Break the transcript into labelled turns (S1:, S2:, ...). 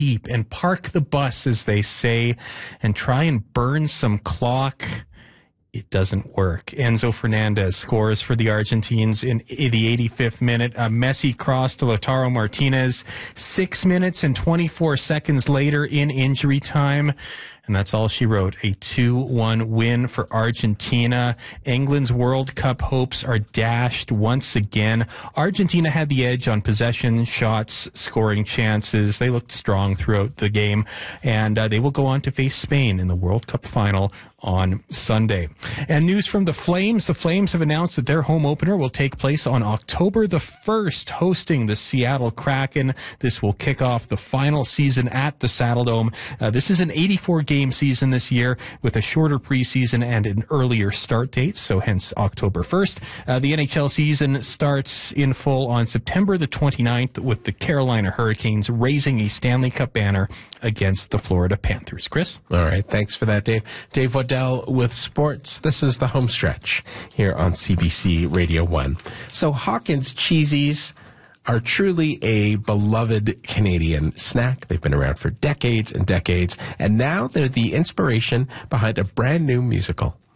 S1: deep and park the bus, as they say, and try and burn some clock. It doesn't work. Enzo Fernandez scores for the Argentines in the 85th minute. Messi crossed to Lautaro Martinez 6 minutes and 24 seconds later in injury time. And that's all she wrote. A 2-1 win for Argentina. England's World Cup hopes are dashed once again. Argentina had the edge on possession, shots, scoring chances. They looked strong throughout the game. And they will go on to face Spain in the World Cup final on Sunday. And news from the Flames. The Flames have announced that their home opener will take place on October the 1st, hosting the Seattle Kraken. This will kick off the final season at the Saddledome. This is an 84-game season this year with a shorter preseason and an earlier start date, so hence October 1st. The NHL season starts in full on September the 29th with the Carolina Hurricanes raising a Stanley Cup banner against the Florida Panthers. Chris?
S2: All right, thanks for that, Dave. Dave Waddell with sports. This is the home stretch here on CBC Radio 1. So Hawkins Cheesies are truly a beloved Canadian snack. They've been around for decades and decades, and now they're the inspiration behind a brand new musical.